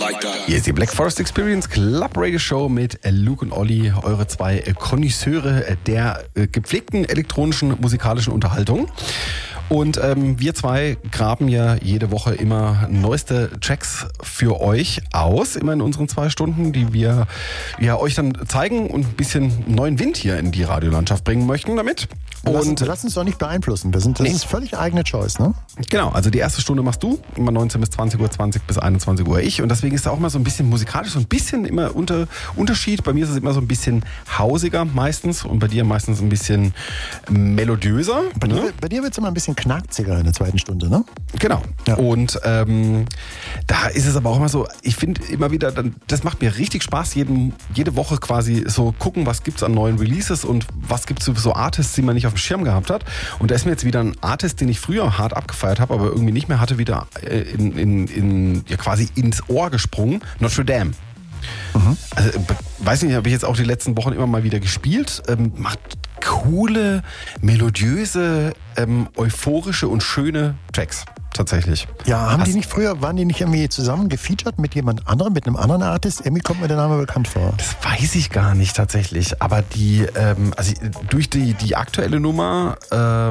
Hier ist die Black Forest Experience Club Radio Show mit Luke und Olli, eure zwei Konnoisseure der gepflegten elektronischen musikalischen Unterhaltung. Und wir zwei graben ja jede Woche immer neueste Tracks für euch aus, immer in unseren 2 Stunden, die wir ja euch dann zeigen und ein bisschen neuen Wind hier in die Radiolandschaft bringen möchten damit. Und lass uns doch nicht beeinflussen. Das ist völlig eigene Choice, ne? Genau, also die erste Stunde machst du, immer 19 bis 20 Uhr, 20 bis 21 Uhr ich. Und deswegen ist da auch mal so ein bisschen musikalisch, so ein bisschen immer Unterschied. Bei mir ist es immer so ein bisschen hausiger meistens und bei dir meistens ein bisschen melodiöser. Bei dir wird es immer ein bisschen knarziger in der zweiten Stunde, ne? Genau. Ja. Und da ist es aber auch immer so, ich finde immer wieder, das macht mir richtig Spaß, jede Woche quasi so gucken, was gibt's an neuen Releases und was gibt's für so Artists, die man nicht auf dem Schirm gehabt hat. Und da ist mir jetzt wieder ein Artist, den ich früher hart abgefeiert habe, aber irgendwie nicht mehr hatte, wieder quasi ins Ohr gesprungen. Notre Dame. Mhm. Also, weiß nicht, habe ich jetzt auch die letzten Wochen immer mal wieder gespielt. Macht coole, melodiöse, euphorische und schöne Tracks. Tatsächlich. Ja, waren die nicht irgendwie zusammen gefeatured mit jemand anderem, mit einem anderen Artist? Irgendwie kommt mir der Name bekannt vor. Das weiß ich gar nicht tatsächlich. Aber durch die aktuelle Nummer,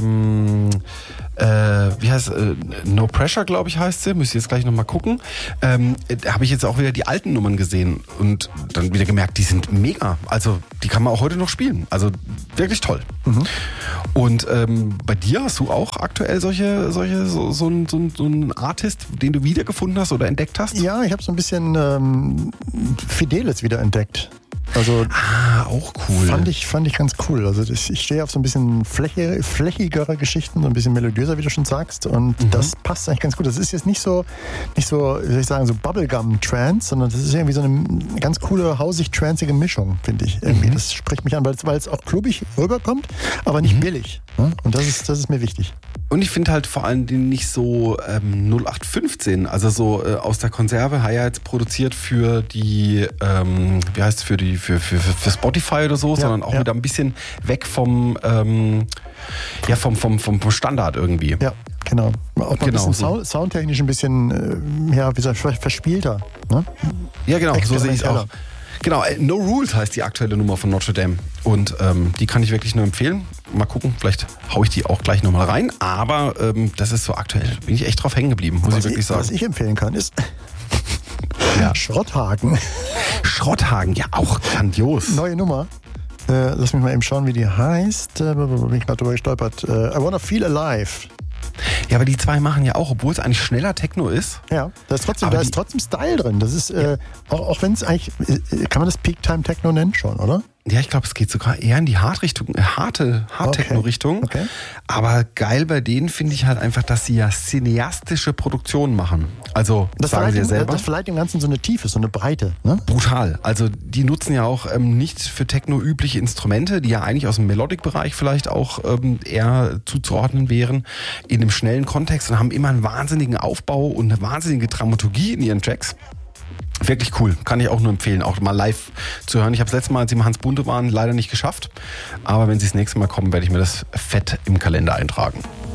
wie heißt No Pressure, glaube ich, heißt sie. Müsst ihr jetzt gleich nochmal gucken. Habe ich jetzt auch wieder die alten Nummern gesehen und dann wieder gemerkt, die sind mega. Also die kann man auch heute noch spielen. Also wirklich toll. Mhm. Und bei dir hast du auch aktuell so einen Artist, den du wiedergefunden hast oder entdeckt hast? Ja, ich habe so ein bisschen Fideles wieder entdeckt. Also auch cool. Fand ich ganz cool. Also ich stehe auf so ein bisschen flächigere Geschichten, so ein bisschen melodiöser, wie du schon sagst. Und das passt eigentlich ganz gut. Das ist jetzt nicht so, wie soll ich sagen, so Bubblegum-Trance, sondern das ist irgendwie so eine ganz coole, hausig-tranzige Mischung, finde ich. Irgendwie. Das spricht mich an, weil es auch klubig rüberkommt, aber nicht billig. Und das ist mir wichtig. Und ich finde halt vor allen Dingen nicht so 0815, also so aus der Konserve, jetzt produziert für die, für Spotify oder so, sondern auch wieder ein bisschen weg vom Standard irgendwie. Ja, genau. Auch mal ein bisschen soundtechnisch ein bisschen, verspielter. Ne? Ja, genau, so sehe ich es auch. Genau, No Rules heißt die aktuelle Nummer von Notre Dame. Und die kann ich wirklich nur empfehlen. Mal gucken, vielleicht haue ich die auch gleich nochmal rein. Aber das ist so aktuell, bin ich echt drauf hängen geblieben, muss ich wirklich sagen. Was ich empfehlen kann, ist Schrotthagen. Schrotthagen, ja auch grandios. Neue Nummer. Lass mich mal eben schauen, wie die heißt. Bin ich gerade drüber gestolpert. I Wanna Feel Alive. Ja, aber die zwei machen ja auch, obwohl es eigentlich schneller Techno ist. Ja, da ist trotzdem Style drin. Das ist, auch wenn es eigentlich, kann man das Peak-Time-Techno nennen schon, oder? Ja, ich glaube, es geht sogar eher in die Hard-Techno-Richtung. Okay. Aber geil bei denen finde ich halt einfach, dass sie ja cineastische Produktionen machen. Also, das sagen sie ja selber. Das verleiht dem Ganzen so eine Tiefe, so eine Breite. Ne? Brutal. Also, die nutzen ja auch nicht für Techno übliche Instrumente, die ja eigentlich aus dem Melodic-Bereich vielleicht auch eher zuzuordnen wären, in einem schnellen Kontext und haben immer einen wahnsinnigen Aufbau und eine wahnsinnige Dramaturgie in ihren Tracks. Wirklich cool, kann ich auch nur empfehlen, auch mal live zu hören. Ich habe das letzte Mal, als sie im Hans Bunte waren, leider nicht geschafft. Aber wenn sie das nächste Mal kommen, werde ich mir das fett im Kalender eintragen.